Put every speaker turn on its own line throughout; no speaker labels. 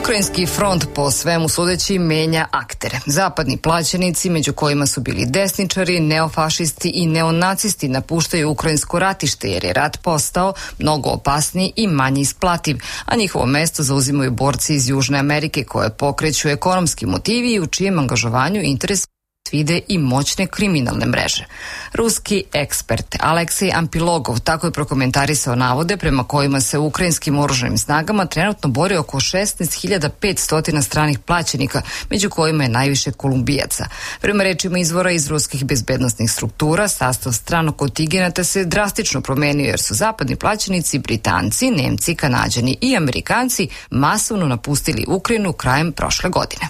Ukrajinski front po svemu sudeći menja aktere. Zapadni plaćenici, među kojima su bili desničari, neofašisti i neonacisti, napuštaju ukrajinsko ratište jer je rat postao mnogo opasniji i manje isplativ, a njihovo mesto zauzimaju borci iz Južne Amerike koje pokreću ekonomski motivi i u čijem angažovanju interes vide i moćne kriminalne mreže. Ruski ekspert Aleksej Ampilogov tako je prokomentarisao navode prema kojima se u ukrajinskim oružanim snagama trenutno bori oko 16.500 stranih plaćenika, među kojima je najviše Kolumbijaca. Prema rečima izvora iz ruskih bezbednosnih struktura, sastav stranog kontingenata se drastično promenio jer su zapadni plaćenici Britanci, Nemci, Kanađani i Amerikanci masovno napustili Ukrajinu krajem prošle godine.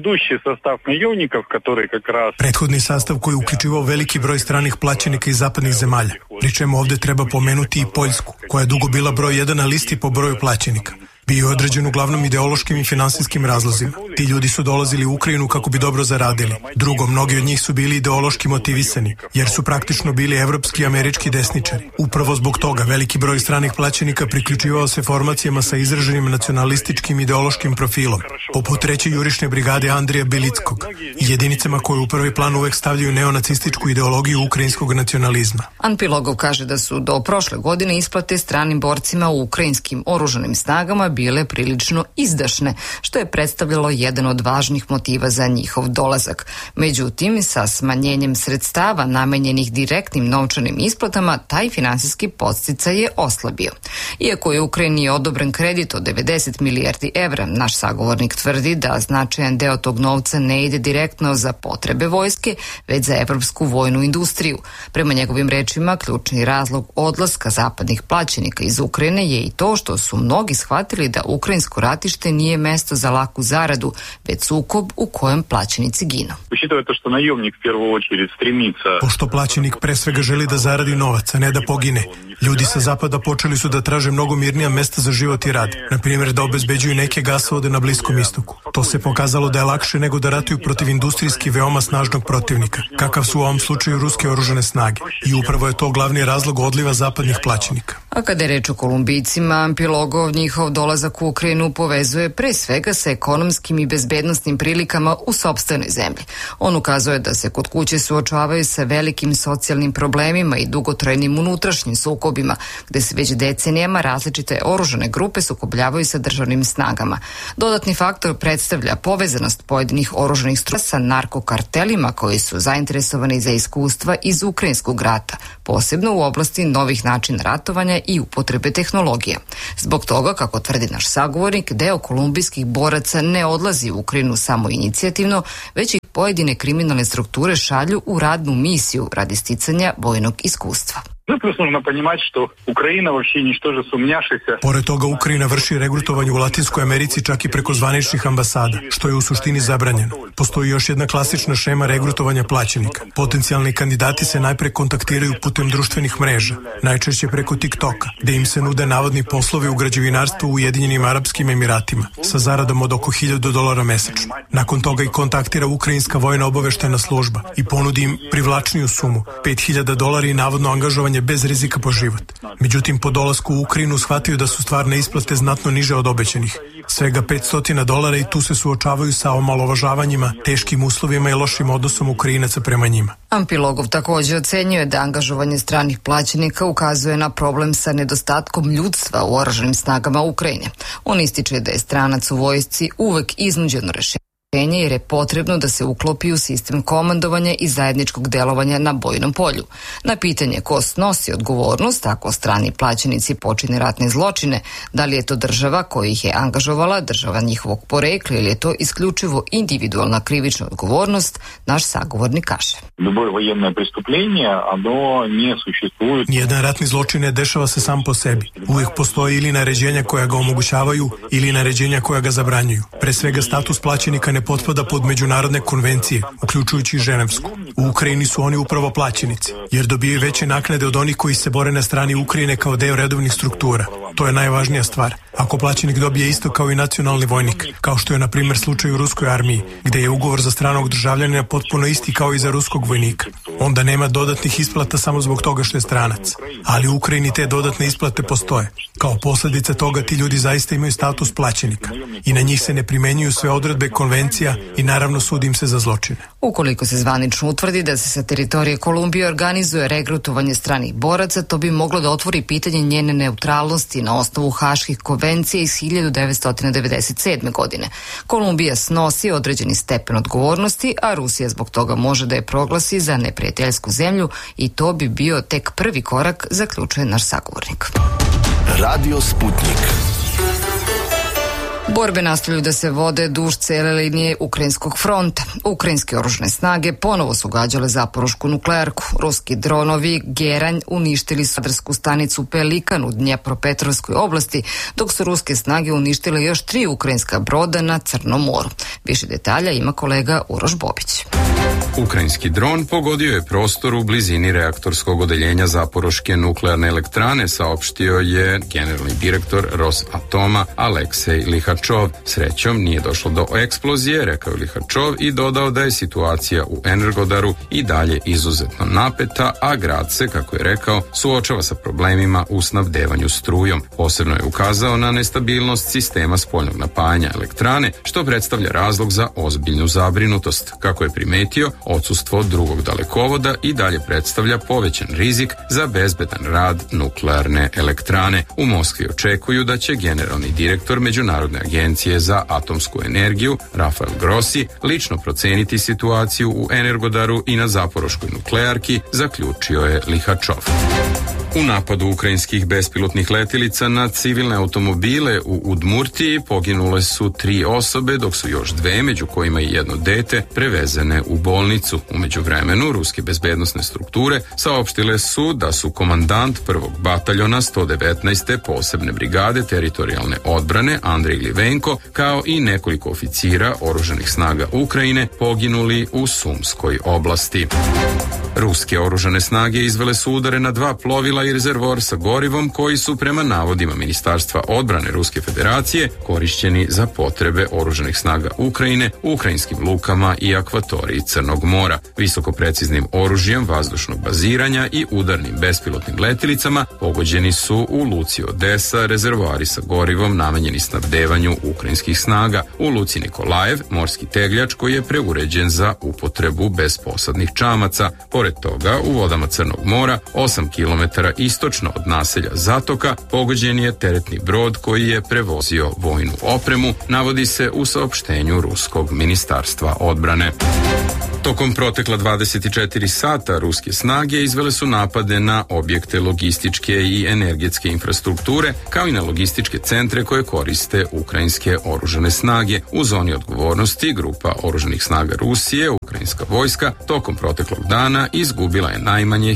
Prethodni sastav koji je uključivao veliki broj stranih plaćenika iz zapadnih zemalja. Pri čemu ovdje treba pomenuti i Poljsku, koja je dugo bila broj 1 na listi po broju plaćenika. Bio je određen uglavnom ideološkim i finansijskim razlozima. Ti ljudi su dolazili u Ukrajinu kako bi dobro zaradili. Drugo, mnogi od njih su bili ideološki motivisani, jer su praktično bili evropski i američki desničari. Upravo zbog toga veliki broj stranih plaćenika priključivao se formacijama sa izraženim nacionalističkim ideološkim profilom, poput 3. jurišne brigade Andrija Belickog, jedinicama koje u prvi plan uvek stavljaju neonacističku ideologiju ukrajinskog nacionalizma.
Ampilogov kaže da su do prošle godine isplate stranim borcima u ukrajinskim oružanim snagama bile prilično izdašne, što je predstavljalo jedan od važnih motiva za njihov dolazak. Međutim, sa smanjenjem sredstava namenjenih direktnim novčanim isplatama, taj finansijski podsticaj je oslabio. Iako je Ukrajini odobren kredit od 90 milijardi evra, naš sagovornik tvrdi da značajan deo tog novca ne ide direktno za potrebe vojske, već za evropsku vojnu industriju. Prema njegovim rečima, ključni razlog odlaska zapadnih plaćenika iz Ukrajine je i to što su mnogi shvatili da ukrajinsko ratište nije mesto za laku zaradu, već sukob u kojem plaćenici ginu.
Pošto plaćenik pre svega želi da zaradi novac, a ne da pogine, ljudi sa zapada počeli su da traže mnogo mirnija mesta za život i rad, na primjer da obezbeđuju neke gasovode na Bliskom istoku. To se pokazalo da je lakše nego da ratuju protiv industrijski veoma snažnog protivnika, kakav su u ovom slučaju ruske oružane snage. I upravo je to glavni razlog odliva zapadnih plaćenika.
A kada je reč o Kolumbijcima, Ampilogov njihov dolazak u Ukrajinu povezuje pre svega sa ekonomskim i bezbednostnim prilikama u sopstvenoj zemlji. On ukazuje da se kod kuće suočavaju sa velikim socijalnim problemima i dugotrajnim unutrašnjim sukobima, gde se već decenijama različite oružane grupe sukobljavaju sa državnim snagama. Dodatni faktor predstavlja povezanost pojedinih oružanih struktura sa narkokartelima koji su zainteresovani za iskustva iz ukrajinskog rata, posebno u oblasti novih načina ratovanja i upotrebe tehnologija. Zbog toga, kako tvrdi naš sagovornik, deo kolumbijskih boraca ne odlazi u Ukrajinu samo inicijativno, već ih pojedine kriminalne strukture šalju u radnu misiju radi sticanja vojnog iskustva.
Pored toga, Ukrajina vrši regrutovanje u Latinskoj Americi čak i preko zvaničnih ambasada, što je u suštini zabranjeno. Postoji još jedna klasična šema regrutovanja plaćenika. Potencijalni kandidati se najpre kontaktiraju putem društvenih mreža, najčešće preko TikToka, gde im se nude navodni poslovi u građevinarstvu u Ujedinjenim Arapskim Emiratima, sa zaradom od oko $1.000 mesečno. Nakon toga i kontaktira ukrajinska vojna obaveštajna služba i ponudi im privlačniju sumu, $5.000 i navodno angažovanje bez rizika po život. Međutim, po dolasku u Ukrajinu shvataju da su stvarne isplate znatno niže od obećanih. Svega $500 i tu se suočavaju sa omalovažavanjima, teškim uslovima i lošim odnosom Ukrajinaca prema njima.
Ampilogov također ocenjuje da angažovanje stranih plaćenika ukazuje na problem sa nedostatkom ljudstva u oružanim snagama Ukrajine. On ističe da je stranac u vojsci uvek iznuđeno rešenje jer je potrebno da se uklopi u sistem komandovanja i zajedničkog delovanja na bojnom polju. Na pitanje ko snosi odgovornost ako strani plaćenici počine ratne zločine, da li je to država koja ih je angažovala, država njihovog porekla ili je to isključivo individualna krivična odgovornost, naš sagovornik kaže.
Nijedan ratni zločin ne dešava se sam po sebi. Uvijek postoji ili naređenja koja ga omogućavaju ili naređenja koja ga zabranjuju. Pre svega status plaćenika ne potpada pod međunarodne konvencije, uključujući i Ženevsku. U Ukrajini su oni upravo plaćenici, jer dobijaju veće naknade od onih koji se bore na strani Ukrajine kao deo redovnih struktura. To je najvažnija stvar. Ako plaćenik dobije isto kao i nacionalni vojnik, kao što je na primjer slučaj u ruskoj armiji, gde je ugovor za stranog državljanina potpuno isti kao i za ruskog vojnika, onda nema dodatnih isplata samo zbog toga što je stranac. Ali u Ukrajini te dodatne isplate postoje. Kao posljedica toga ti ljudi zaista imaju status plaćenika i na njih se ne primenjuju sve odredbe konvencija i naravno sudi im se za zločine.
Ukoliko se zvanično utvrdi da se sa teritorije Kolumbije organizuje regrutovanje stranih boraca, to bi moglo da otvori pitanje njene neutralnosti na osnovu Haških konvencija iz 1997. godine. Kolumbija snosi određeni stepen odgovornosti, a Rusija zbog toga može da je proglasi za neprijateljsku zemlju i to bi bio tek prvi korak, zaključuje naš sagovornik.
Radio Sputnik.
Borbe nastavljaju da se vode duž cele linije Ukrajinskog fronta. Ukrajinske oružane snage ponovo su gađale Zaporošku nuklearku. Ruski dronovi Geranj uništili su radarsku stanicu Pelikan u Dnjepropetrovskoj oblasti, dok su ruske snage uništile još 3 ukrajinska broda na Crnom moru. Više detalja ima kolega Uroš Bobić.
Ukrajinski dron pogodio je prostor u blizini reaktorskog odeljenja Zaporoške nuklearne elektrane, saopštio je generalni direktor Rosatoma Aleksej Lihačov. Srećom nije došlo do eksplozije, rekao je Lihačov i dodao da je situacija u Energodaru i dalje izuzetno napeta, a grad se, kako je rekao, suočava sa problemima u snabdevanju strujom. Posebno je ukazao na nestabilnost sistema spoljnog napajanja elektrane, što predstavlja razlog za ozbiljnu zabrinutost. Kako je primetio, odsustvo drugog dalekovoda i dalje predstavlja povećan rizik za bezbedan rad nuklearne elektrane. U Moskvi očekuju da će generalni direktor Međunarodne agencije za atomsku energiju Rafael Grossi lično proceniti situaciju u Energodaru i na Zaporoškoj nuklearki, zaključio je Lihačov. U napadu ukrajinskih bespilotnih letjelica na civilne automobile u Udmurtiji poginule su 3 osobe, dok su još 2, među kojima i jedno dete, prevezene u bolnicu. U međuvremenu, ruske bezbednosne strukture saopštile su da su komandant 1. bataljona 119. posebne brigade teritorijalne odbrane Andrej Livenko, kao i nekoliko oficira oružanih snaga Ukrajine poginuli u Sumskoj oblasti. Ruske oružane snage izvele su udare na 2 plovila i rezervoar sa gorivom koji su prema navodima Ministarstva odbrane Ruske federacije korišćeni za potrebe oružanih snaga Ukrajine u ukrajinskim lukama i akvatoriji Crnog mora. Visoko preciznim oružjem vazdušnog baziranja i udarnim bespilotnim letjelicama pogođeni su u luci Odesa rezervoari sa gorivom namenjeni snabdevanju ukrajinskih snaga. U luci Nikolajev morski tegljač koji je preuređen za upotrebu bez posadnih čamaca. Pored toga, u vodama Crnog mora, 8 km istočno od naselja Zatoka, pogođen je teretni brod koji je prevozio vojnu opremu, navodi se u saopštenju Ruskog ministarstva odbrane. Tokom protekla 24 sata ruske snage izvele su napade na objekte logističke i energetske infrastrukture, kao i na logističke centre koje koriste ukrajinske oružane snage. U zoni odgovornosti grupa oružanih snaga Rusije, ukrajinska vojska, tokom proteklog dana izgubila je najmanje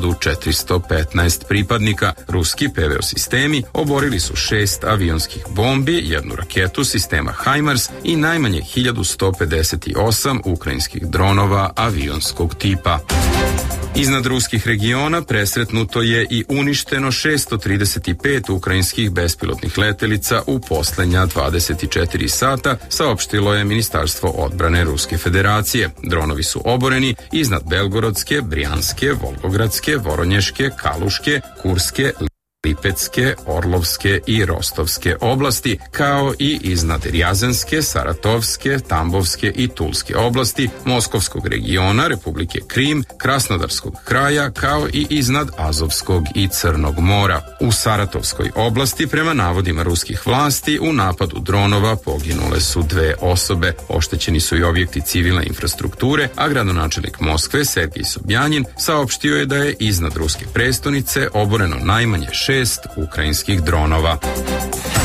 1415 pripadnika. Ruski PVO sistemi oborili su 6 avionskih bombi, 1 raketu sistema HIMARS i najmanje 1158 ukrajinskih dronova avionskog tipa. Iznad ruskih regiona presretnuto je i uništeno 635 ukrajinskih bespilotnih letelica u posljednja 24 sata, saopštilo je Ministarstvo odbrane Ruske federacije. Dronovi su oboreni iznad Belgorodske, Brijanske, Volgogradske, Voronješke, Kaluške, Kurske, Lipetske, Orlovske i Rostovske oblasti, kao i iznad Rjazenske, Saratovske, Tambovske i Tulske oblasti, Moskovskog regiona, Republike Krim, Krasnodarskog kraja, kao i iznad Azovskog i Crnog mora. U Saratovskoj oblasti, prema navodima ruskih vlasti, u napadu dronova poginule su 2 osobe. Oštećeni su i objekti civilne infrastrukture, a gradonačelnik Moskve, Sergij Sobjanin, saopštio je da je iznad ruske prestonice oboreno najmanje 6 ukrajinskih dronova.